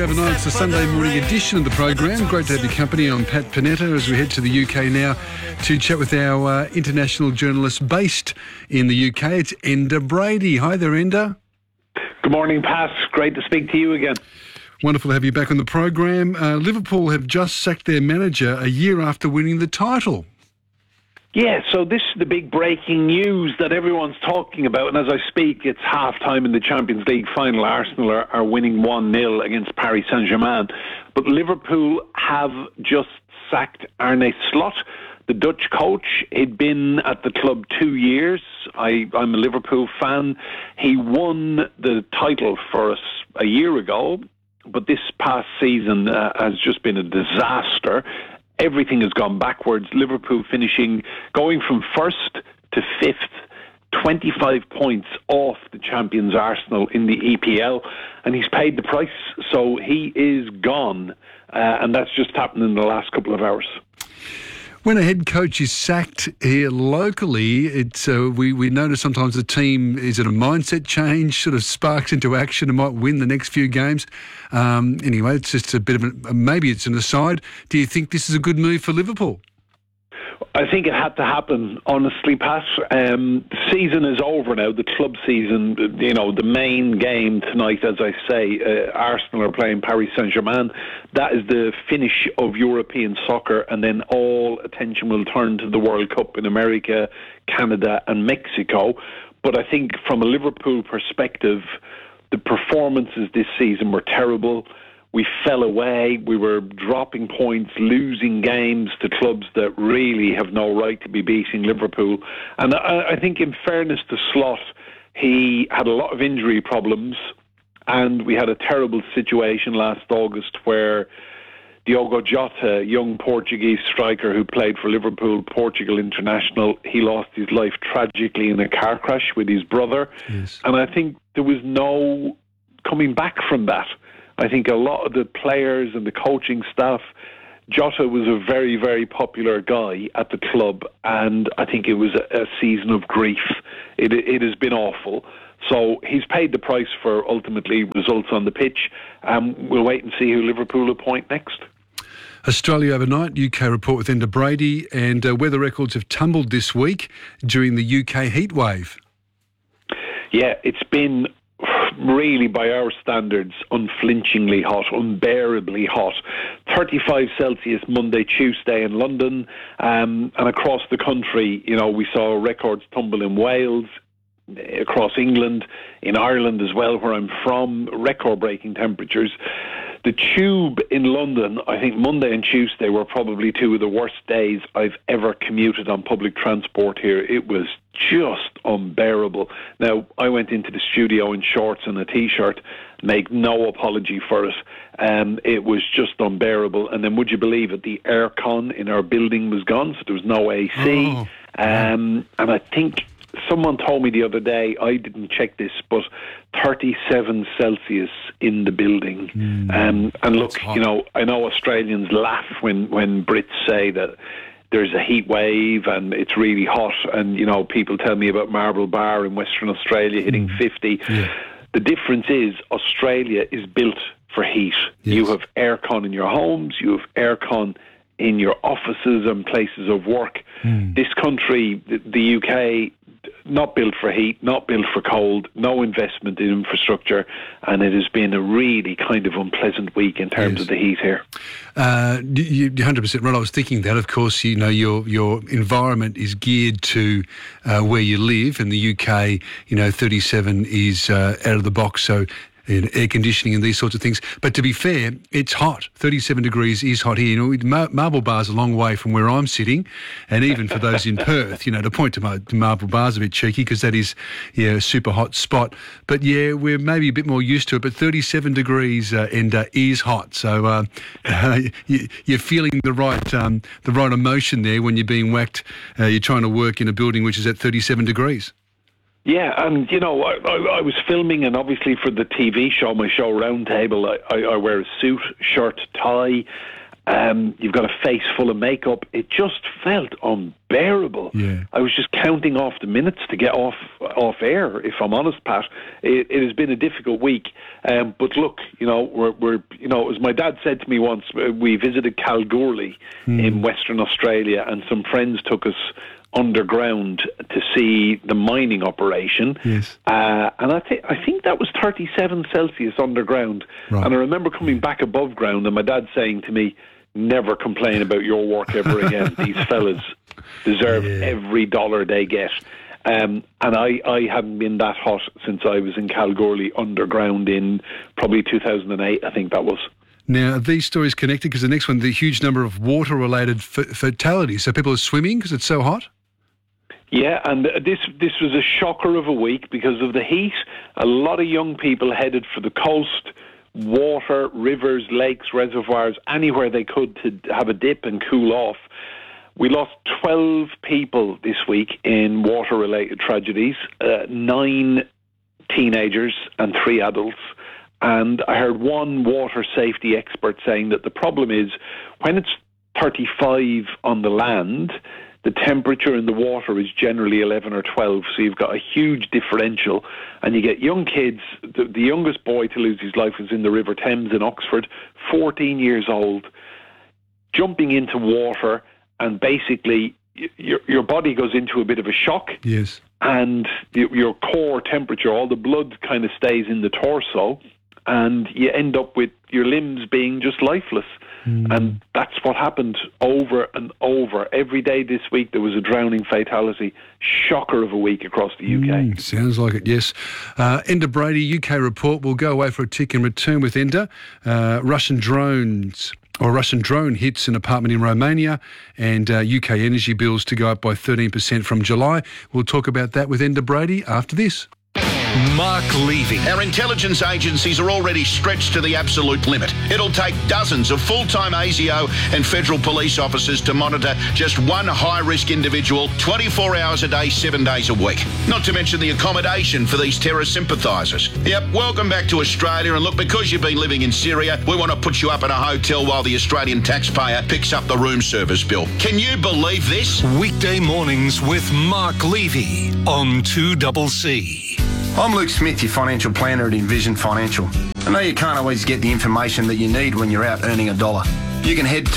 Overnight. It's the Sunday morning edition of the program. Great to have your company. I'm Pat Panetta as we head to the UK now to chat with our international journalist based in the UK. It's Enda Brady. Hi there, Enda. Good morning, Pat. Great to speak to you again. Wonderful to have you back on the program. Liverpool have just sacked their manager a year after winning the title. Yeah, so this is the big breaking news that everyone's talking about. And as I speak, it's half-time in the Champions League final. Arsenal are winning 1-0 against Paris Saint-Germain. But Liverpool have just sacked Arne Slot, the Dutch coach. He'd been at the club 2 years. I'm a Liverpool fan. He won the title for us a year ago. But this past season has just been a disaster. Everything has gone backwards. Liverpool going from first to fifth, 25 points off the champions Arsenal in the EPL, and he's paid the price. So he is gone, and that's just happened in the last couple of hours. When a head coach is sacked here locally, we notice sometimes the team is in a mindset change, sort of sparks into action and might win the next few games. Anyway, it's just a bit of maybe it's an aside. Do you think this is a good move for Liverpool? I think it had to happen, honestly, Pat. The season is over now, the club season. The main game tonight, as I say, Arsenal are playing Paris Saint-Germain. That is the finish of European soccer, and then all attention will turn to the World Cup in America, Canada and Mexico. But I think from a Liverpool perspective, the performances this season were terrible. We fell away. We were dropping points, losing games to clubs that really have no right to be beating Liverpool. And I think in fairness to Slot, he had a lot of injury problems, and we had a terrible situation last August where Diogo Jota, young Portuguese striker who played for Liverpool, Portugal international, he lost his life tragically in a car crash with his brother. Yes. And I think there was no coming back from that. I think a lot of the players and the coaching staff, Jota was a very, very popular guy at the club, and I think it was a season of grief. It has been awful. So he's paid the price for ultimately results on the pitch. We'll wait and see who Liverpool appoint next. Australia Overnight, UK report with Enda Brady, and weather records have tumbled this week during the UK heatwave. Yeah, it's been really, by our standards, unflinchingly hot, unbearably hot. 35 Celsius Monday, Tuesday in London, and across the country, we saw records tumble in Wales, across England, in Ireland as well, where I'm from, record-breaking temperatures. The Tube in London, I think Monday and Tuesday were probably two of the worst days I've ever commuted on public transport here. It was just unbearable. Now, I went into the studio in shorts and a T-shirt, make no apology for it. It was just unbearable. And then would you believe it, the aircon in our building was gone, so there was no AC. And I think someone told me the other day, I didn't check this, but 37 Celsius in the building. And look, I know Australians laugh when Brits say that there's a heat wave and it's really hot, and people tell me about Marble Bar in Western Australia hitting 50. Yeah. The difference is Australia is built for heat. Yes. You have aircon in your homes, you have aircon in your offices and places of work. This country, the UK, not built for heat, not built for cold, no investment in infrastructure, and it has been a really kind of unpleasant week in terms of the heat here. You're 100% right. I was thinking that, of course, your environment is geared to where you live. In the UK, 37 is out of the box, so air conditioning and these sorts of things. But to be fair, it's hot. 37 degrees is hot here. Marble Bar's a long way from where I'm sitting, and even for those in Perth, to point to Marble Bar's a bit cheeky because that is a super hot spot. But we're maybe a bit more used to it. But 37 degrees is hot. So you're feeling the right emotion there when you're being whacked. You're trying to work in a building which is at 37 degrees. Yeah, and I was filming, and obviously for the TV show, my show Roundtable, I wear a suit, shirt, tie. You've got a face full of makeup. It just felt unbearable. unbearable. Yeah. I was just counting off the minutes to get off air, if I'm honest, Pat. It has been a difficult week. But look, we're as my dad said to me once, we visited Kalgoorlie in Western Australia, and some friends took us underground to see the mining operation. Yes. And I think that was 37 Celsius underground. Right. And I remember coming back above ground and my dad saying to me, never complain about your work ever again. These fellas deserve every dollar they get. And I haven't been that hot since I was in Kalgoorlie underground in probably 2008, I think that was. Now, are these stories connected? Because the next one, the huge number of water-related fatalities. So people are swimming because it's so hot? Yeah, and this was a shocker of a week because of the heat. A lot of young people headed for the coast, water, rivers, lakes, reservoirs, anywhere they could to have a dip and cool off. We lost 12 people this week in water-related tragedies, 9 teenagers and 3 adults. And I heard one water safety expert saying that the problem is when it's 35 on the land, the temperature in the water is generally 11 or 12, so you've got a huge differential. And you get young kids. The youngest boy to lose his life was in the River Thames in Oxford, 14 years old, jumping into water, and basically your body goes into a bit of a shock. Yes. And your core temperature, all the blood kind of stays in the torso, and you end up with your limbs being just lifeless. And that's what happened over and over. Every day this week there was a drowning fatality. Shocker of a week across the UK. Sounds like it, yes. Enda Brady, UK report. We'll go away for a tick and return with Enda. Russian drone hits an apartment in Romania, and UK energy bills to go up by 13% from July. We'll talk about that with Enda Brady after this. Mark Levy. Our intelligence agencies are already stretched to the absolute limit. It'll take dozens of full-time ASIO and federal police officers to monitor just one high-risk individual 24 hours a day, 7 days a week. Not to mention the accommodation for these terror sympathisers. Yep, welcome back to Australia, and look, because you've been living in Syria, we want to put you up in a hotel while the Australian taxpayer picks up the room service bill. Can you believe this? Weekday mornings with Mark Levy on 2CC. I'm Luke Smith, your financial planner at Envision Financial. I know you can't always get the information that you need when you're out earning a dollar. You can head to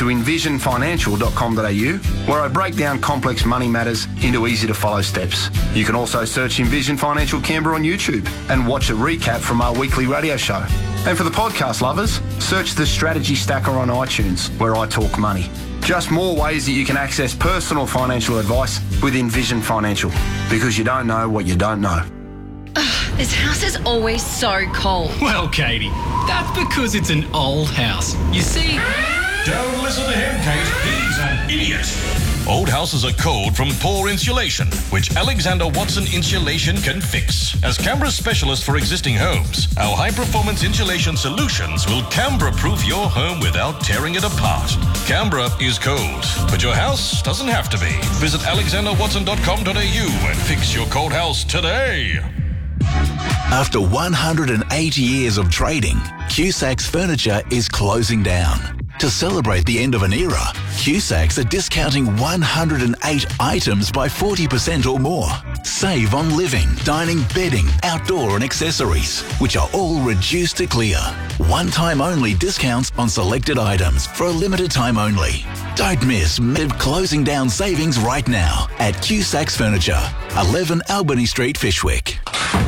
envisionfinancial.com.au, where I break down complex money matters into easy-to-follow steps. You can also search Envision Financial Canberra on YouTube and watch a recap from our weekly radio show. And for the podcast lovers, search the Strategy Stacker on iTunes, where I talk money. Just more ways that you can access personal financial advice with Envision Financial, because you don't know what you don't know. This house is always so cold. Well, Katie, that's because it's an old house. You see... Don't listen to him, Kate. He's an idiot. Old houses are cold from poor insulation, which Alexander Watson Insulation can fix. As Canberra's specialist for existing homes, our high-performance insulation solutions will Canberra-proof your home without tearing it apart. Canberra is cold, but your house doesn't have to be. Visit alexanderwatson.com.au and fix your cold house today. After 108 years of trading, Cusacks Furniture is closing down. To celebrate the end of an era, Cusacks are discounting 108 items by 40% or more. Save on living, dining, bedding, outdoor and accessories, which are all reduced to clear. One-time only discounts on selected items for a limited time only. Don't miss mid-closing down savings right now at Cusacks Furniture, 11 Albany Street, Fyshwick.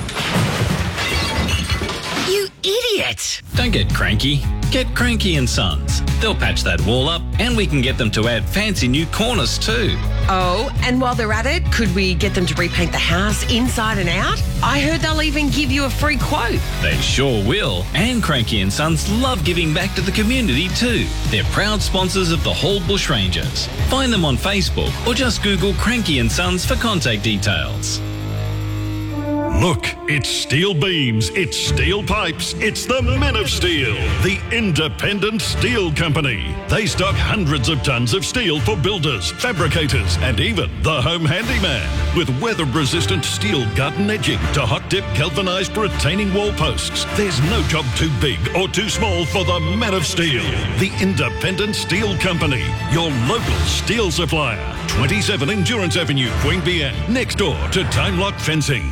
You idiot! Don't get cranky. Get Cranky & Sons. They'll patch that wall up, and we can get them to add fancy new corners too. Oh, and while they're at it, could we get them to repaint the house inside and out? I heard they'll even give you a free quote. They sure will. And Cranky & Sons love giving back to the community too. They're proud sponsors of the Hall Bush Rangers. Find them on Facebook or just Google Cranky & Sons for contact details. Look, it's steel beams, it's steel pipes, it's the Men of Steel, the independent steel company. They stock hundreds of tons of steel for builders, fabricators, and even the home handyman. With weather-resistant steel garden edging to hot-dip galvanised retaining wall posts, there's no job too big or too small for the Men of Steel, the independent steel company, your local steel supplier. 27 Endurance Avenue, Queanbeyan, next door to Time Lock Fencing.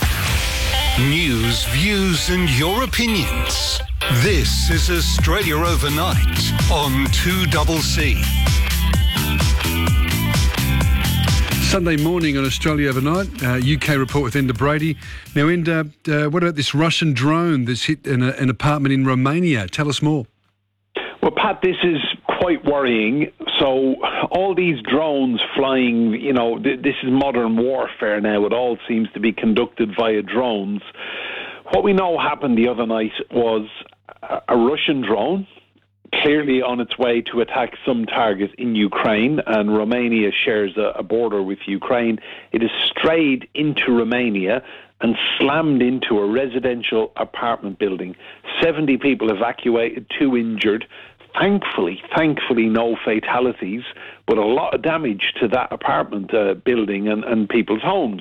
News, views and your opinions. This is Australia Overnight on 2CC. Sunday morning on Australia Overnight, UK report with Enda Brady. Now, Enda, what about this Russian drone that's hit an apartment in Romania? Tell us more. Well, Pat, this is quite worrying. So all these drones flying, this is modern warfare now. It all seems to be conducted via drones. What we know happened the other night was a Russian drone, clearly on its way to attack some target in Ukraine, and Romania shares a border with Ukraine. It has strayed into Romania and slammed into a residential apartment building. 70 people evacuated, 2 injured. Thankfully, no fatalities, but a lot of damage to that apartment building and people's homes.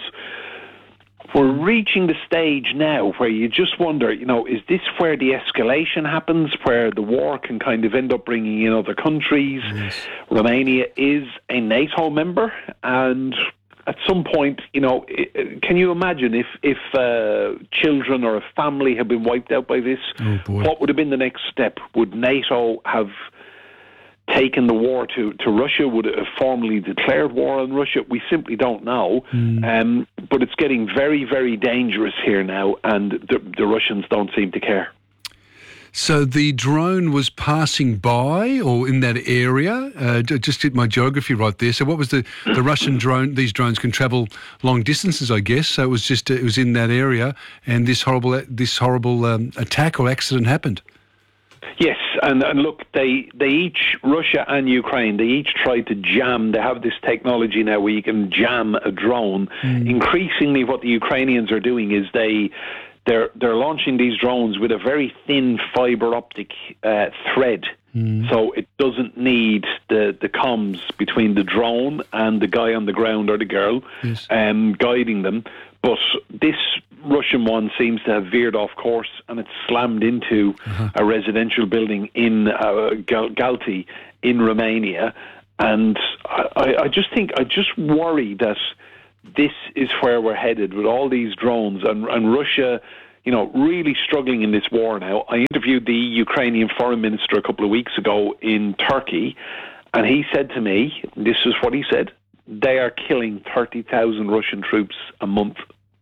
We're reaching the stage now where you just wonder, is this where the escalation happens, where the war can kind of end up bringing in other countries? Yes. Romania is a NATO member, and at some point, can you imagine if children or a family had been wiped out by this? Oh, boy. What would have been the next step? Would NATO have taken the war to Russia? Would it have formally declared war on Russia? We simply don't know. But it's getting very, very dangerous here now, and the Russians don't seem to care. So the drone was passing by or in that area? Just did my geography right there. So what was the Russian drone? These drones can travel long distances, I guess. So it was in that area, and this horrible attack or accident happened. Yes, and look, they each, Russia and Ukraine, they each tried to jam. They have this technology now where you can jam a drone. Increasingly, what the Ukrainians are doing is they're launching these drones with a very thin fibre optic thread. So it doesn't need the comms between the drone and the guy on the ground or the girl guiding them. But this Russian one seems to have veered off course, and it's slammed into a residential building in Galti in Romania. And I just worry that this is where we're headed with all these drones and Russia, really struggling in this war now. I interviewed the Ukrainian foreign minister a couple of weeks ago in Turkey, and he said to me, this is what he said, they are killing 30,000 Russian troops a month,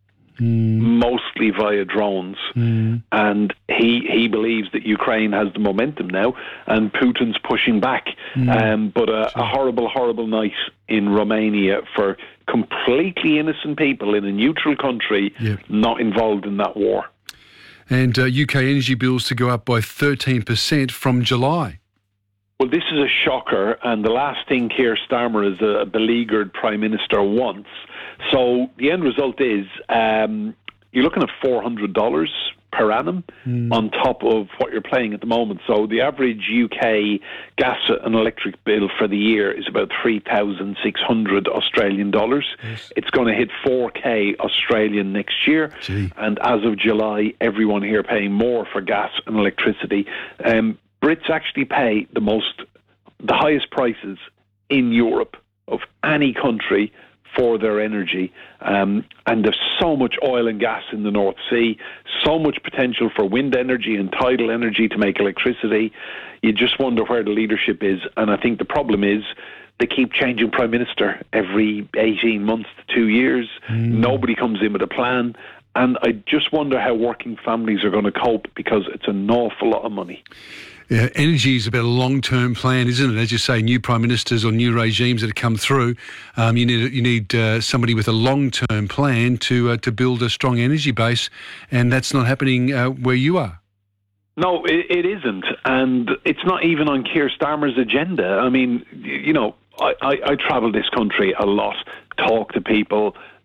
mostly via drones. And he believes that Ukraine has the momentum now, and Putin's pushing back. But a horrible, horrible night in Romania for completely innocent people in a neutral country not involved in that war. And UK energy bills to go up by 13% from July. Well, this is a shocker, and the last thing Keir Starmer as a beleaguered Prime Minister wants. So the end result is you're looking at $400 per annum on top of what you're paying at the moment. So the average UK gas and electric bill for the year is about 3,600 Australian dollars. Yes. It's going to hit 4K Australian next year. Gee. And as of July, everyone here paying more for gas and electricity. Brits actually pay the highest prices in Europe of any country for their energy. And there's so much oil and gas in the North Sea, so much potential for wind energy and tidal energy to make electricity. You just wonder where the leadership is. And I think the problem is they keep changing Prime Minister every 18 months to 2 years. Nobody comes in with a plan. And I just wonder how working families are going to cope, because it's an awful lot of money. Yeah, energy is about a long-term plan, isn't it? As you say, new prime ministers or new regimes that have come through, you need somebody with a long-term plan to build a strong energy base, and that's not happening where you are. No, it isn't, and it's not even on Keir Starmer's agenda. I mean, I travel this country a lot, talk to people.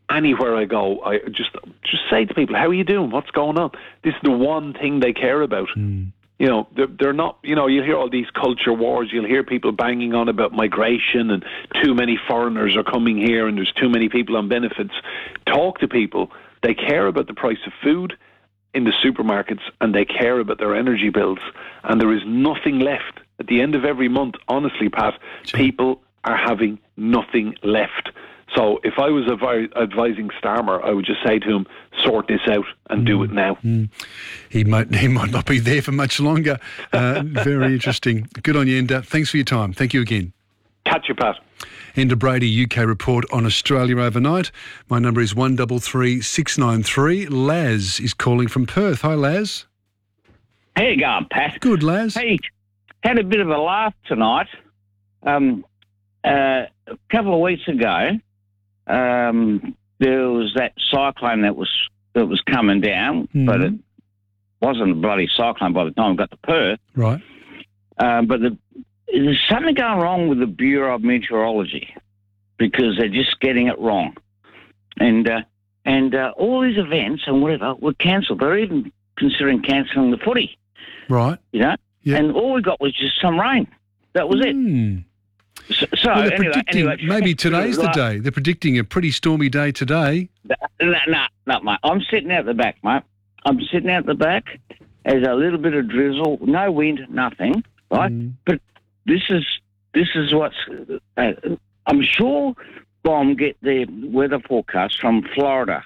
anywhere I go, I just say to people, how are you doing? What's going on? This is the one thing they care about. You know, they're not, you know, you'll hear all these culture wars. You'll hear people banging on about migration and too many foreigners are coming here and there's too many people on benefits. Talk to people. They care about the price of food in the supermarkets and they care about their energy bills. And there is nothing left. At the end of every month, honestly, Pat, people are having nothing left. So if I was advising Starmer, I would just say to him, sort this out and do it now. He might not be there for much longer. Very interesting. Good on you, Enda. Thanks for your time. Thank you again. Catch you, Pat. Enda Brady, UK report on Australia overnight. My number is 133 693. Laz is calling from Perth. Hi, Laz. How you going, Pat? Good, Laz. Hey, had a bit of a laugh tonight. A couple of weeks ago, there was that cyclone that was coming down, but it wasn't a bloody cyclone by the time it got to Perth. Right. But there's something going wrong with the Bureau of Meteorology because they're just getting it wrong. And all these events and whatever were cancelled. They're even considering cancelling the footy. Right. You know? Yep. And all we got was just some rain. That was it. So well, anyway, maybe today's the day. They're predicting a pretty stormy day today. No, mate. I'm sitting out the back, mate. I'm sitting out the back. There's a little bit of drizzle, no wind, nothing, right? But this is what's. I'm sure Bomb get their weather forecast from Florida,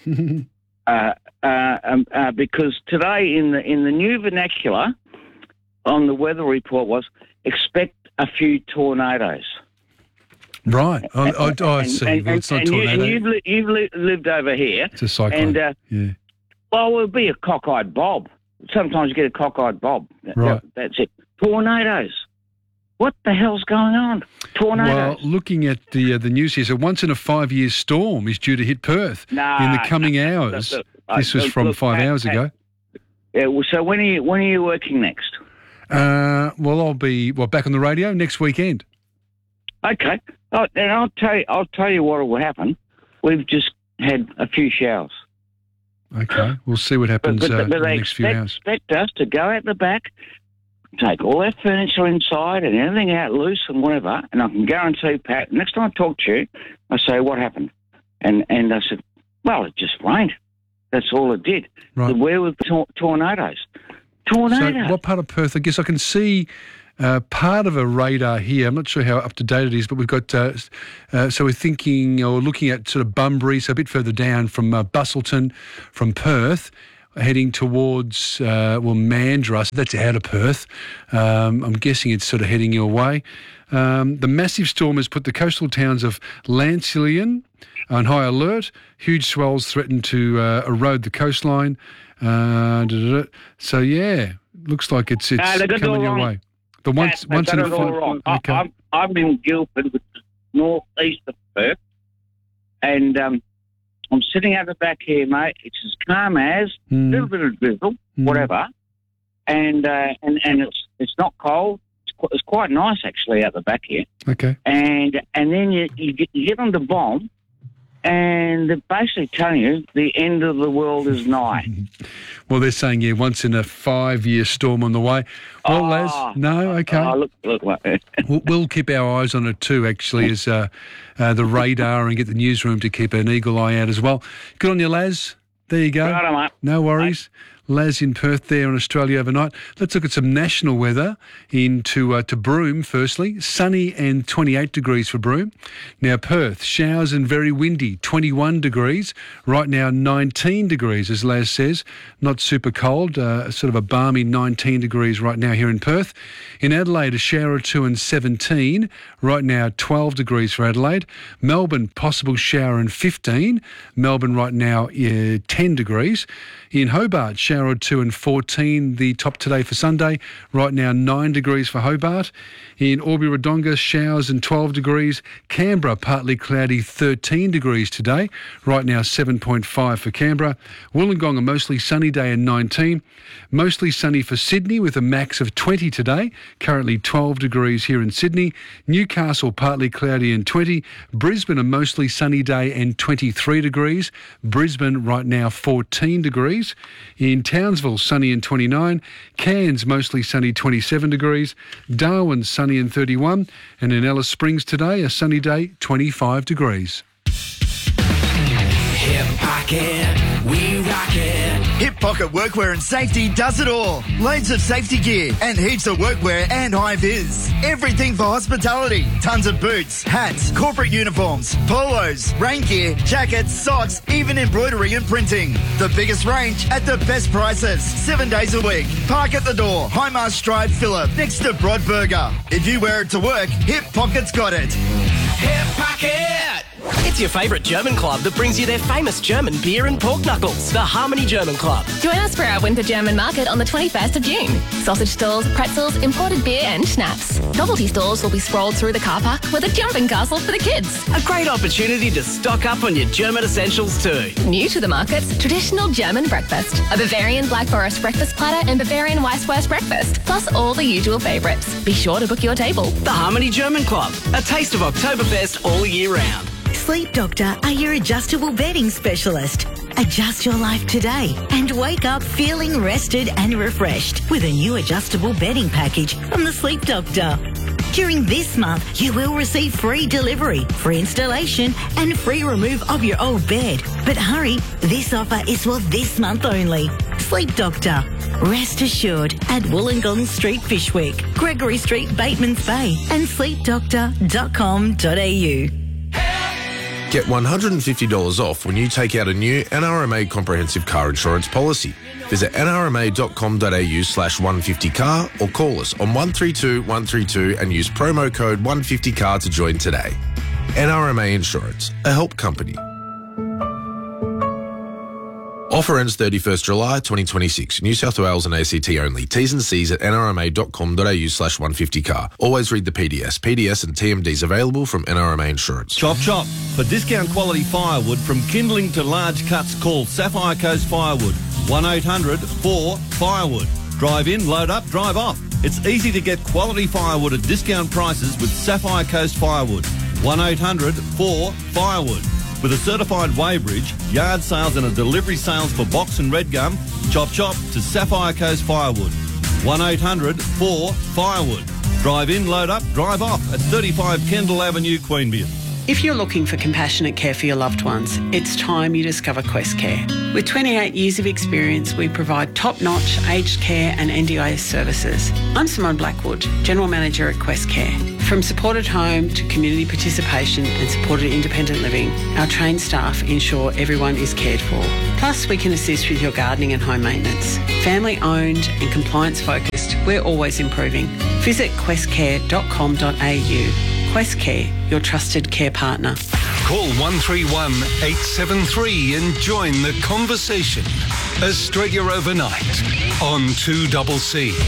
because today in the new vernacular on the weather report was expect a few tornadoes. Right. I see. Well, it's not tornado. You've lived over here. It's a cyclone. And, well, it'll be a cockeyed bob. Sometimes you get a cockeyed bob. Right. That's it. Tornadoes. What the hell's going on? Tornadoes. Well, looking at the news here, so once in a 5-year storm is due to hit Perth in the coming hours. This was from 5 hours ago. Yeah. Well, so when are you working next? Well, I'll be back on the radio next weekend. Okay. And I'll tell you what will happen. We've just had a few showers. Okay, we'll see what happens in the next few hours. They expect us to go out the back, take all our furniture inside and everything out loose and whatever, and I can guarantee, Pat, next time I talk to you, I say, what happened? And I said, well, it just rained. That's all it did. Right. Where were tornadoes? Tornadoes. So what part of Perth? I guess I can see part of a radar here. I'm not sure how up to date it is, but we've got, so we're thinking or looking at sort of Bunbury, so a bit further down from Busselton, from Perth, heading towards, Mandurah. So that's out of Perth. I'm guessing it's sort of heading your way. The massive storm has put the coastal towns of Lancilian on high alert. Huge swells threaten to erode the coastline. So, yeah, looks like it's coming your way. The once in a wrong. Okay. I'm in Guildford, which is northeast of Perth, and I'm sitting out the back here, mate. It's as calm as a little bit of drizzle, whatever, and it's not cold. It's quite nice actually out the back here. Okay. And then you get on the bomb, and they're basically telling you the end of the world is nigh. Well, they're saying, once in a 5-year storm on the way. Well, Laz, no? Okay. Look. We'll keep our eyes on it too, actually, as the radar, and get the newsroom to keep an eagle eye out as well. Good on you, Laz. There you go. Right, mate. No worries. Laz in Perth there in Australia overnight. Let's look at some national weather to Broome firstly. Sunny and 28 degrees for Broome. Now Perth, showers and very windy, 21 degrees. Right now 19 degrees, as Laz says. Not super cold, sort of a balmy 19 degrees right now here in Perth. In Adelaide, a shower or two and 17. Right now 12 degrees for Adelaide. Melbourne, possible shower and 15. Melbourne right now 10 degrees. In Hobart, shower shower or two and 14 the top today for Sunday. Right now 9 degrees for Hobart. In Albury-Wodonga, showers and 12 degrees. Canberra, partly cloudy, 13 degrees today. Right now 7.5 for Canberra. Wollongong, a mostly sunny day and 19. Mostly sunny for Sydney with a max of 20 today. Currently 12 degrees here in Sydney. Newcastle, partly cloudy and 20. Brisbane, a mostly sunny day and 23 degrees. Brisbane right now 14 degrees. In Townsville, sunny and 29. Cairns, mostly sunny, 27 degrees. Darwin, sunny and 31. And in Alice Springs today, a sunny day, 25 degrees. Hip Pocket, we rock it. Hip Pocket Workwear and Safety does it all. Loads of safety gear and heaps of workwear and high vis. Everything for hospitality. Tons of boots, hats, corporate uniforms, polos, rain gear, jackets, socks, even embroidery and printing. The biggest range at the best prices. 7 days a week. Park at the door. Highmast Drive, Phillip, next to Broadburger. If you wear it to work, Hip Pocket's got it. Hip Pocket! It's your favourite German club that brings you their famous German beer and pork knuckles, the Harmony German Club. Join us for our Winter German Market on the 21st of June. Sausage stalls, pretzels, imported beer and schnapps. Novelty stalls will be sprawled through the car park with a jumping castle for the kids. A great opportunity to stock up on your German essentials too. New to the markets, traditional German breakfast. A Bavarian Black Forest breakfast platter and Bavarian Weisswurst breakfast, plus all the usual favourites. Be sure to book your table. The Harmony German Club, a taste of Oktoberfest all year round. Sleep Doctor are your adjustable bedding specialist. Adjust your life today and wake up feeling rested and refreshed with a new adjustable bedding package from the Sleep Doctor. During this month, you will receive free delivery, free installation and free remove of your old bed. But hurry, this offer is for this month only. Sleep Doctor. Rest assured at Wollongong Street, Fishwick, Gregory Street, Batemans Bay and sleepdoctor.com.au. Get $150 off when you take out a new NRMA comprehensive car insurance policy. Visit nrma.com.au/150car or call us on 132 132 and use promo code 150car to join today. NRMA Insurance, a help company. Offer ends 31st July 2026. New South Wales and ACT only. T's and C's at nrma.com.au/150car. Always read the PDS. PDS and TMDs available from NRMA Insurance. Chop chop. For discount quality firewood from kindling to large cuts, call Sapphire Coast Firewood. 1-800-4-FIREWOOD. Drive in, load up, drive off. It's easy to get quality firewood at discount prices with Sapphire Coast Firewood. 1-800-4-FIREWOOD. With a certified weighbridge, yard sales and a delivery sales for box and red gum, chop chop to Sapphire Coast Firewood. 1-800-4-FIREWOOD. Drive in, load up, drive off at 35 Kendall Avenue, Queanbeyan. If you're looking for compassionate care for your loved ones, it's time you discover Quest Care. With 28 years of experience, we provide top-notch aged care and NDIS services. I'm Simone Blackwood, General Manager at Quest Care. From supported home to community participation and supported independent living, our trained staff ensure everyone is cared for. Plus, we can assist with your gardening and home maintenance. Family-owned and compliance-focused, we're always improving. Visit questcare.com.au. Quest Care, your trusted care partner. Call 131 873 and join the conversation. Australia Overnight on 2CC.